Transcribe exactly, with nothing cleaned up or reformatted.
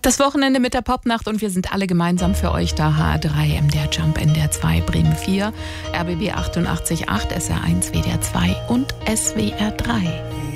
Das Wochenende mit der Popnacht und wir sind alle gemeinsam für euch da. H R drei, M D R Jump, N D R zwei, Bremen vier, R B B achtundachtzig Komma acht, S R eins, W D R zwei und S W R drei.